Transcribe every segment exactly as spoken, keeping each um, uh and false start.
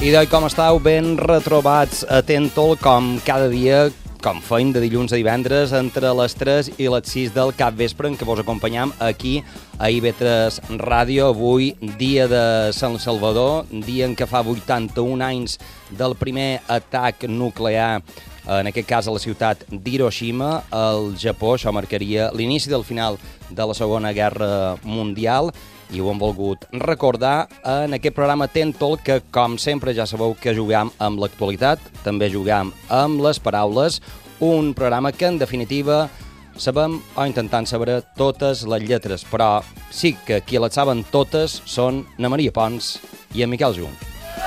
I d'oi com estàu? Ben retrobats a Tentol, com cada dia, com feim de dilluns a divendres, entre les tres i les sis del capvespre, en què vos acompanyam aquí a I V tres Ràdio. Avui, dia de Sant Salvador, dia en què fa vuitanta-un anys del primer atac nuclear, en aquest cas a la ciutat d'Hiroshima, al Japó. Això marcaria l'inici del final de la Segona Guerra Mundial, i ho hem volgut recordar en aquest programa Tentol, que, com sempre, ja sabeu que juguem amb l'actualitat, també juguem amb les paraules, un programa que, en definitiva, sabem o intentem saber totes les lletres, però sí que qui les saben totes són na Maria Pons i en Miquel Jung.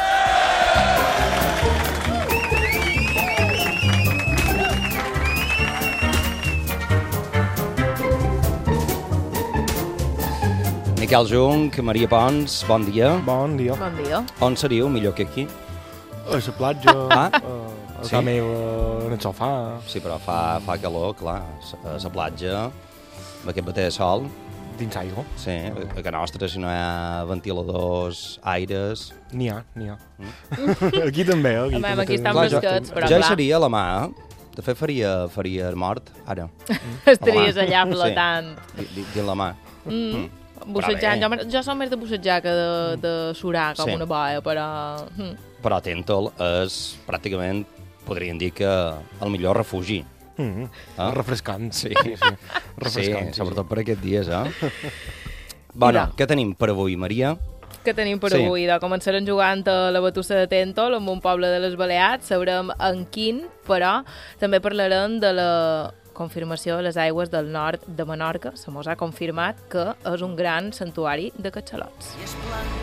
Miquel Jung, Maria Pons, bon dia. Bon dia. Bon dia. On seríeu millor que aquí? A la platja, Ah? a, a Sí? casa meva, en el sofà. Sí, però fa, fa calor, clar, a la platja, amb aquest bater de sol. Dins aigua. Sí, a casa nostra, si no hi ha ventiladors, aires... N'hi ha, n'hi ha. Aquí també, eh? Aquí, Home, també aquí tenim- estan Clar, jo, fresquets, però jo hi clar. seria a la mà, eh? De fet, faria, faria mort, ara. Estaries Home, allà sí. flotant. Di- di- Dins la mà. Mm. Bussejant. Jo, jo som més de bussejar que de, de surar com Sí. una boia, però... Mm. Però Tentol és pràcticament, podríem dir que el millor refugi. Mm, Ah? refrescant. Sí. sí. Sí, Refrescant, sobretot per aquests dies, eh? Bueno, Mira. què tenim per avui, Maria? Que tenim per Sí. avui? De començarem jugant a la batussa de Tentol, en un poble de les Balears. Sabrem en quin, però també parlarem de la confirmació de les aigües del nord de Menorca. Se mos ha confirmat que és un gran santuari de catxalots.